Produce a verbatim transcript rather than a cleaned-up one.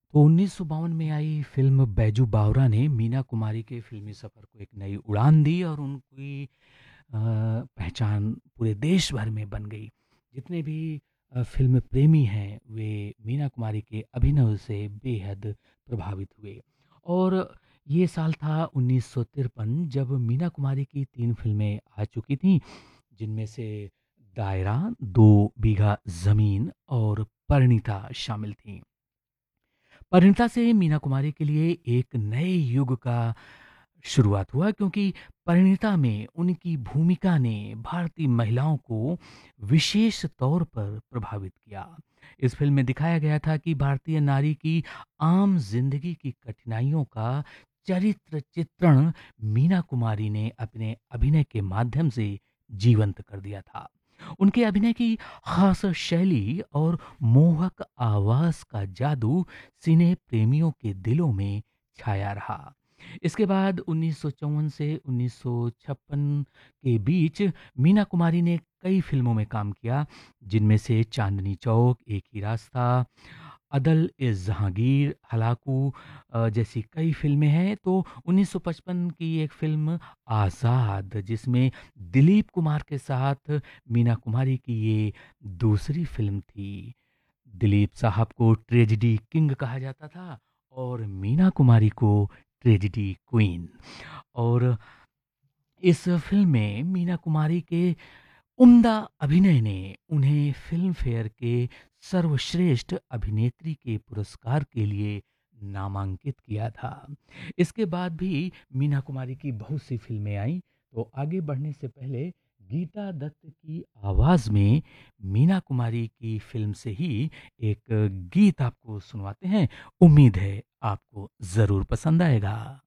तो उन्नीस सौ बावन में आई फ़िल्म बैजू बावरा ने मीना कुमारी के फ़िल्मी सफ़र को एक नई उड़ान दी और उनकी अ, पहचान पूरे देश भर में बन गई। जितने भी अ, फ़िल्म प्रेमी हैं, वे मीना कुमारी के अभिनय से बेहद प्रभावित हुए। और ये साल था उन्नीस सौ तिरपन जब मीना कुमारी की तीन फ़िल्में आ चुकी थीं, जिनमें से दायरा, दो बीघा ज़मीन और परिणीता शामिल थीं। परिणीता से मीना कुमारी के लिए एक नए युग का शुरुआत हुआ क्योंकि परिणीता में उनकी भूमिका ने भारतीय महिलाओं को विशेष तौर पर प्रभावित किया। इस फिल्म में दिखाया गया था कि भारतीय नारी की आम जिंदगी की कठिनाइयों का चरित्र चित्रण मीना कुमारी ने अपने अभिनय के माध्यम से जीवंत कर दिया था। उनके अभिनय की खास शैली और मोहक आवाज का जादू सिने प्रेमियों के दिलों में छाया रहा। इसके बाद उन्नीस सौ चौवन से उन्नीस सौ छप्पन के बीच मीना कुमारी ने कई फिल्मों में काम किया, जिनमें से चांदनी चौक, एक ही रास्ता, अदल ए जहांगीर, हलाकू अ, जैसी कई फिल्में हैं। तो उन्नीस सौ पचपन की एक फिल्म आज़ाद, जिसमें दिलीप कुमार के साथ मीना कुमारी की ये दूसरी फिल्म थी। दिलीप साहब को ट्रेजेडी किंग कहा जाता था और मीना कुमारी को ट्रेजेडी क्वीन। और इस फिल्म में मीना कुमारी के उम्दा अभिनय ने उन्हें फिल्म फेयर के सर्वश्रेष्ठ अभिनेत्री के पुरस्कार के लिए नामांकित किया था। इसके बाद भी मीना कुमारी की बहुत सी फिल्में आईं। तो आगे बढ़ने से पहले गीता दत्त की आवाज़ में मीना कुमारी की फिल्म से ही एक गीत आपको सुनवाते हैं। उम्मीद है आपको ज़रूर पसंद आएगा।